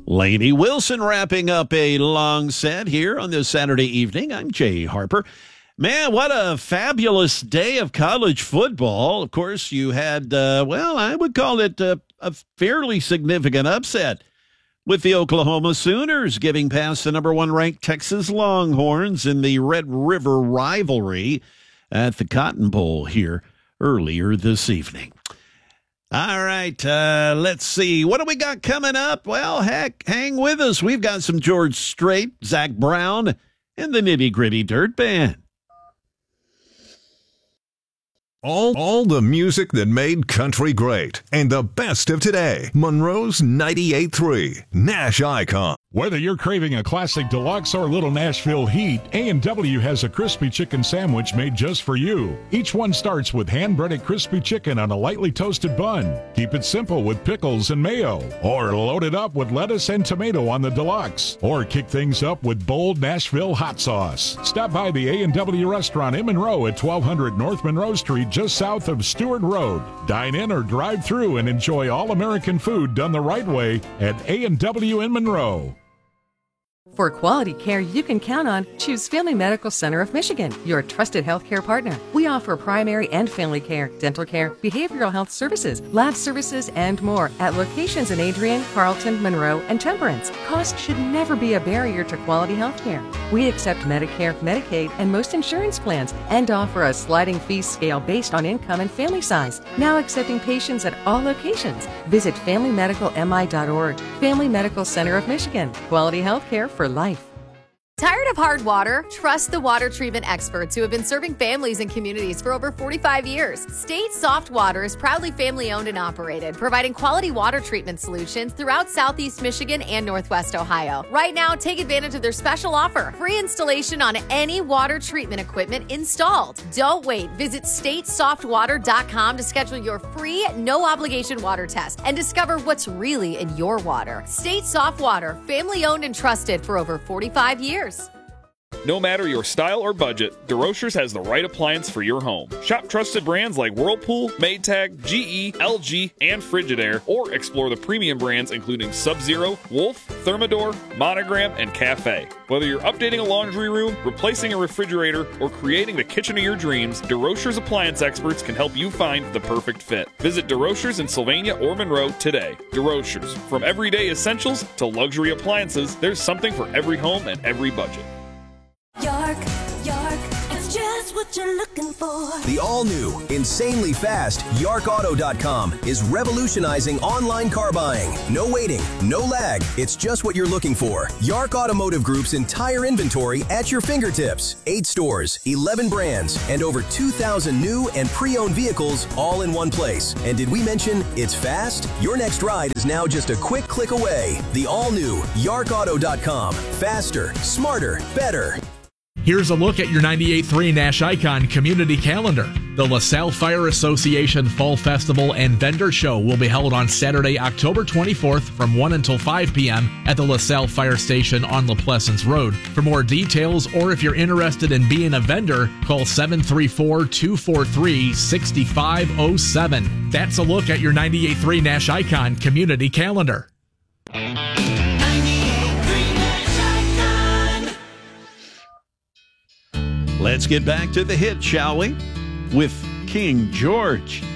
Lainey Wilson wrapping up a long set here on this Saturday evening. I'm Jay Harper. Man, what a fabulous day of college football. Of course, you had, I would call it a fairly significant upset with the Oklahoma Sooners giving past the number one ranked Texas Longhorns in the Red River rivalry at the Cotton Bowl here earlier this evening. All right, let's see. What do we got coming up? Well, heck, hang with us. We've got some George Strait, Zach Brown, and the Nitty Gritty Dirt Band. All the music that made country great and the best of today. Monroe's 98.3 Nash Icon. Whether you're craving a classic deluxe or little Nashville heat, A&W has a crispy chicken sandwich made just for you. Each one starts with hand-breaded crispy chicken on a lightly toasted bun. Keep it simple with pickles and mayo. Or load it up with lettuce and tomato on the deluxe. Or kick things up with bold Nashville hot sauce. Stop by the A&W restaurant in Monroe at 1200 North Monroe Street, just south of Stewart Road. Dine in or drive through and enjoy all-American food done the right way at A&W in Monroe. For quality care you can count on, choose Family Medical Center of Michigan, your trusted healthcare partner. We offer primary and family care, dental care, behavioral health services, lab services, and more at locations in Adrian, Carlton, Monroe, and Temperance. Cost should never be a barrier to quality healthcare. We accept Medicare, Medicaid, and most insurance plans and offer a sliding fee scale based on income and family size. Now accepting patients at all locations. Visit FamilyMedicalMI.org. Family Medical Center of Michigan. Quality healthcare for life. Tired of hard water? Trust the water treatment experts who have been serving families and communities for over 45 years. State Soft Water is proudly family-owned and operated, providing quality water treatment solutions throughout Southeast Michigan and Northwest Ohio. Right now, take advantage of their special offer. Free installation on any water treatment equipment installed. Don't wait. Visit statesoftwater.com to schedule your free, no-obligation water test and discover what's really in your water. State Soft Water, family-owned and trusted for over 45 years. No matter your style or budget, DeRochers has the right appliance for your home. Shop trusted brands like Whirlpool, Maytag, GE, LG, and Frigidaire, or explore the premium brands including Sub-Zero, Wolf, Thermador, Monogram, and Cafe. Whether you're updating a laundry room, replacing a refrigerator, or creating the kitchen of your dreams, DeRochers appliance experts can help you find the perfect fit. Visit DeRochers in Sylvania or Monroe today. DeRochers, from everyday essentials to luxury appliances, there's something for every home and every budget. York, it's just what you're looking for. The all-new, insanely fast YarkAuto.com is revolutionizing online car buying. No waiting, no lag. It's just what you're looking for. Yark Automotive Group's entire inventory at your fingertips. 8 stores, 11 brands, and over 2,000 new and pre-owned vehicles all in one place. And did we mention it's fast? Your next ride is now just a quick click away. The all-new YarkAuto.com. Faster, smarter, better. Here's a look at your 98.3 Nash Icon community calendar. The LaSalle Fire Association Fall Festival and Vendor Show will be held on Saturday, October 24th from 1 until 5 p.m. at the LaSalle Fire Station on La Pleasance Road. For more details, or if you're interested in being a vendor, call 734-243-6507. That's a look at your 98.3 Nash Icon community calendar. Let's get back to the hit, shall we? With King George.